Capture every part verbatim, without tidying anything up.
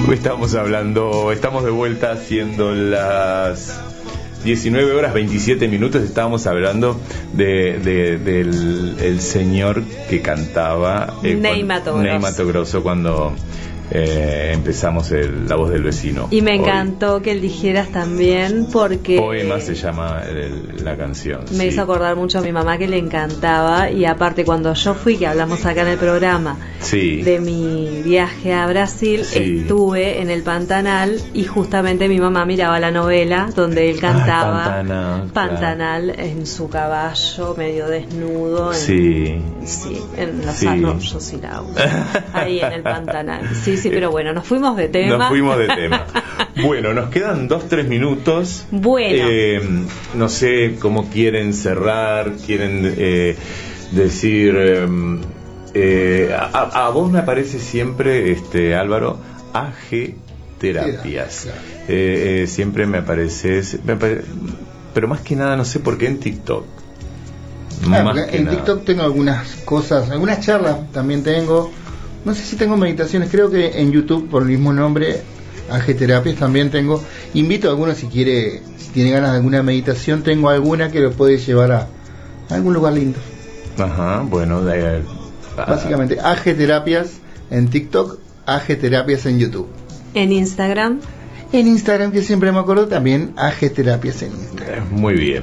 Estamos hablando, estamos de vuelta haciendo las diecinueve horas veintisiete minutos. Estábamos hablando de, de del el señor que cantaba eh, Ney Mato Grosso. Ney Mato Grosso cuando eh, empezamos el, La Voz del Vecino. Y me encantó hoy que eligieras también porque Poema se llama el, la canción. Me sí. hizo acordar mucho a mi mamá, que le encantaba. Y aparte, cuando yo fui, que hablamos acá en el programa sí. de mi viaje a Brasil, sí. estuve en el Pantanal y justamente mi mamá miraba la novela donde él cantaba. Ah, Pantanal, Pantanal claro. En su caballo, medio desnudo. En, sí. Sí, en los sí. arroyos y lagos. Ahí en el Pantanal. Sí, sí, pero bueno, nos fuimos de tema. Nos fuimos de tema. Bueno, nos quedan dos, tres minutos. Bueno. Eh, no sé cómo quieren cerrar, quieren eh, decir... Eh, eh, a, a vos me aparece siempre, este Álvaro, A G Terapias. Eh, eh, siempre me apareces... Me apare... Pero más que nada, no sé por qué en TikTok. Claro, en nada. TikTok tengo algunas cosas, algunas charlas también tengo. No sé si tengo meditaciones, creo que en YouTube por el mismo nombre, A G Terapias, también tengo. Invito a alguno si quiere, si tiene ganas de alguna meditación, tengo alguna que lo puede llevar a, a algún lugar lindo. Ajá, bueno, de, a, básicamente A G Terapias en TikTok, A G Terapias en YouTube. ¿En Instagram? En Instagram, que siempre me acuerdo, también A G Terapias en Instagram. Muy bien.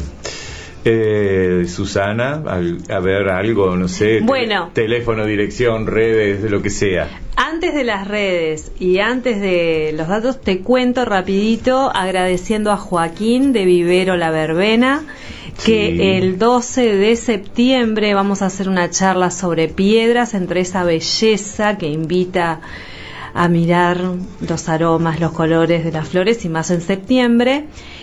Eh, Susana, a, a ver algo, no sé, bueno, te, teléfono, dirección, redes, de lo que sea. Antes de las redes y antes de los datos, te cuento rapidito, agradeciendo a Joaquín de Vivero La Verbena, que sí. El doce de septiembre vamos a hacer una charla sobre piedras, entre esa belleza que invita a mirar los aromas, los colores de las flores, y más en septiembre.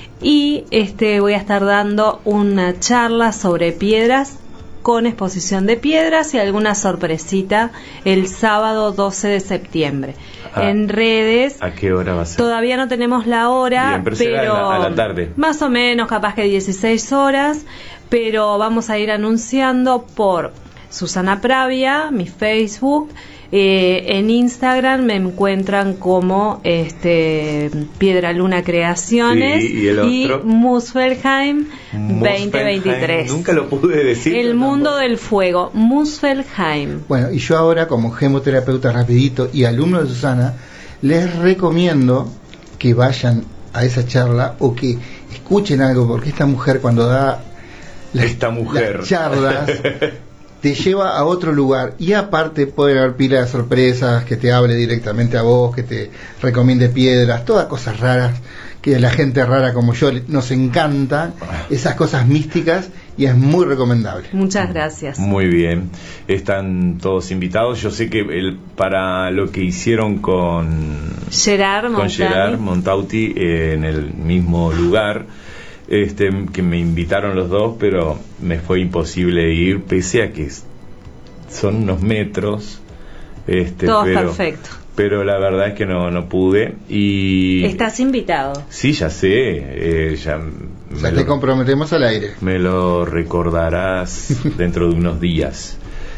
Y este voy a estar dando una charla sobre piedras con exposición de piedras y alguna sorpresita el sábado doce de septiembre. Ah, en redes. ¿A qué hora va a ser? Todavía no tenemos la hora, Bien, pero, pero será a, la, a la tarde. Más o menos, capaz que dieciséis horas, pero vamos a ir anunciando por Susana Pravia, mi Facebook. Eh, en Instagram me encuentran como este Piedra Luna Creaciones sí, y, el otro, y Muspelheim veinte veintitrés. Nunca lo pude decir. El mundo no. del fuego, Muspelheim. Bueno, y yo ahora como gemoterapeuta rapidito y alumno de Susana, les recomiendo que vayan a esa charla o que escuchen algo, porque esta mujer cuando da las, esta mujer. las charlas te lleva a otro lugar, y aparte puede haber pila de sorpresas, que te hable directamente a vos, que te recomiende piedras, todas cosas raras que a la gente rara como yo nos encanta, esas cosas místicas, y es muy recomendable. Muchas gracias. Muy bien, están todos invitados. Yo sé que el, para lo que hicieron con Gerard con Gerard Montauti eh, en el mismo lugar, Este, que me invitaron los dos, pero me fue imposible ir, pese a que son unos metros. Este, Todo pero, perfecto. Pero la verdad es que no, no pude. Y estás invitado. Sí, ya sé. Eh, ya o sea, te lo, comprometemos al aire. Me lo recordarás dentro de unos días.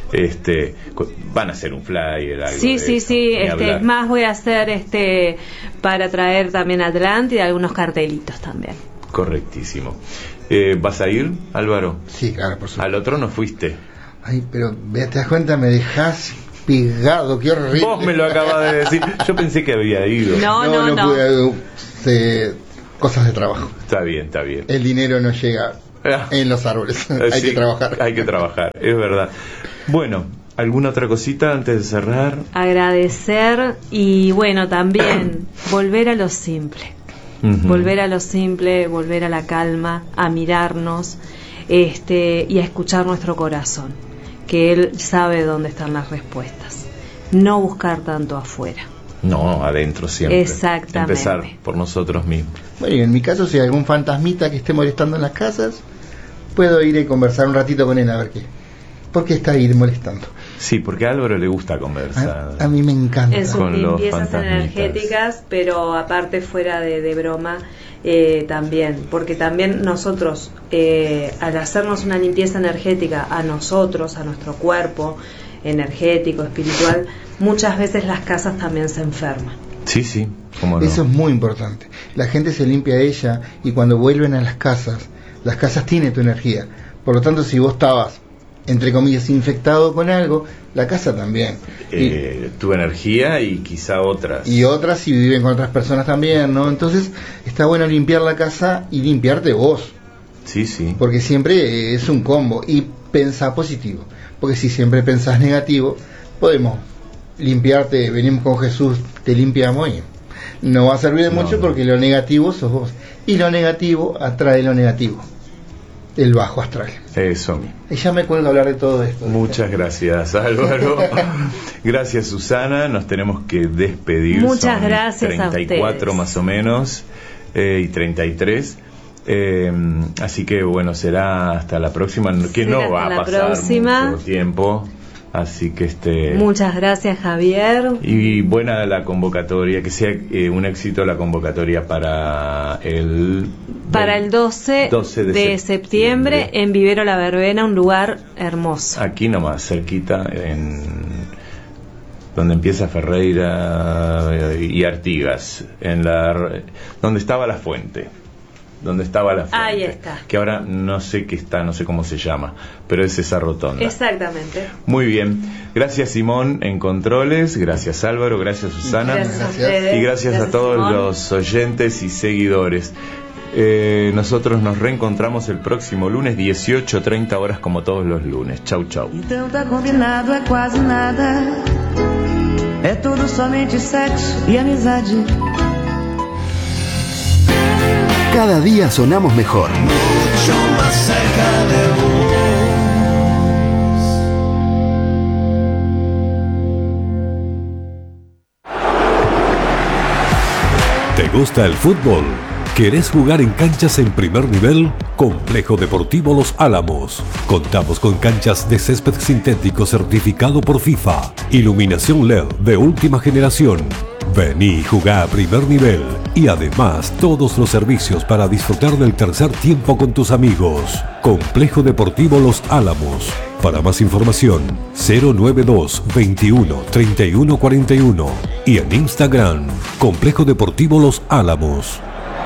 Este, van a hacer un flyer, algo sí, de sí, eso, sí. Este, es más, voy a hacer este para traer también a Atlántida algunos cartelitos también. Correctísimo. Eh, ¿Vas a ir, Álvaro? Sí, claro, por supuesto. Al otro no fuiste. Ay, pero te das cuenta, me dejas pegado, qué horrible. Vos me lo acabas de decir. Yo pensé que había ido. No, no, no. no, no. Pude, eh, cosas de trabajo. Está bien, está bien. El dinero no llega en los árboles. Hay sí, que trabajar. Hay que trabajar, es verdad. Bueno, ¿alguna otra cosita antes de cerrar? Agradecer y bueno, también volver a lo simple. Uh-huh. Volver a lo simple, volver a la calma, a mirarnos este, y a escuchar nuestro corazón, que él sabe dónde están las respuestas. No buscar tanto afuera. No, adentro siempre. Exactamente. Empezar por nosotros mismos. Bueno, y en mi caso, si hay algún fantasmita que esté molestando en las casas, puedo ir y conversar un ratito con él a ver qué. ¿Por qué está ahí molestando? Sí, porque a Álvaro le gusta conversar. A, a mí me encanta. En sus con limpiezas energéticas, pero aparte fuera de, de broma eh, también, porque también nosotros, eh, al hacernos una limpieza energética a nosotros, a nuestro cuerpo energético, espiritual, muchas veces las casas también se enferman. Sí, sí, cómo no. Eso es muy importante. La gente se limpia ella y cuando vuelven a las casas, las casas tienen tu energía. Por lo tanto, si vos estabas, entre comillas, infectado con algo, la casa también. Eh, y, tu energía y quizá otras. Y otras si viven con otras personas también, ¿no? Entonces, está bueno limpiar la casa y limpiarte vos. Sí, sí. Porque siempre es un combo. Y pensá positivo. Porque si siempre pensás negativo, podemos limpiarte, venimos con Jesús, te limpiamos y no va a servir de no, mucho porque lo negativo sos vos. Y lo negativo atrae lo negativo. El bajo astral. Eso. Y ya me cuelgo a hablar de todo esto. Muchas gracias, Álvaro. Gracias, Susana. Nos tenemos que despedir. Muchas Son gracias treinta y cuatro a ustedes. más o menos eh, y treinta y tres. Eh, así que bueno, será hasta la próxima. Que será no va a pasar próxima. mucho tiempo. Así que este. Muchas gracias, Javier. Y buena la convocatoria, que sea eh, un éxito la convocatoria para el para el doce, doce de, de septiembre, septiembre en Vivero La Verbena, un lugar hermoso. Aquí nomás, cerquita, en donde empieza Ferreira y Artigas, en la donde estaba la fuente. Donde estaba la fuente. Ahí está. Que ahora no sé qué está, no sé cómo se llama, pero es esa rotonda. Exactamente. Muy bien. Gracias, Simón, en controles. Gracias, Álvaro. Gracias, Susana. Gracias, gracias. a Y gracias, gracias a todos Simón. Los oyentes y seguidores. Eh, nosotros nos reencontramos el próximo lunes, dieciocho treinta horas, como todos los lunes. Chau, chau. Então tá combinado, é quase nada. É tudo somente sexo e amizade. Cada día sonamos mejor. Mucho más cerca de vos. ¿Te gusta el fútbol? ¿Querés jugar en canchas en primer nivel? Complejo Deportivo Los Álamos. Contamos con canchas de césped sintético certificado por FIFA. Iluminación L E D de última generación. Vení y jugá a primer nivel. Y además todos los servicios para disfrutar del tercer tiempo con tus amigos. Complejo Deportivo Los Álamos. Para más información, cero nueve dos, veintiuno, treinta y uno cuarenta y uno. Y en Instagram, Complejo Deportivo Los Álamos.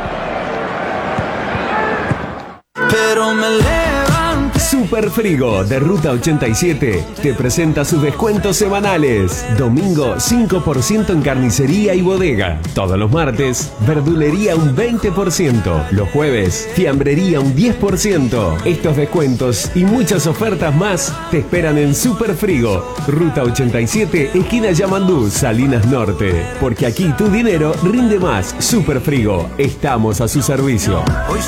Pero me levanté. Superfrigo de Ruta ochenta y siete te presenta sus descuentos semanales. Domingo cinco por ciento en carnicería y bodega. Todos los martes, verdulería un veinte por ciento. Los jueves, fiambrería un diez por ciento. Estos descuentos y muchas ofertas más te esperan en Superfrigo. Ruta ochenta y siete, esquina Yamandú, Salinas Norte. Porque aquí tu dinero rinde más. Superfrigo, estamos a su servicio. Hoy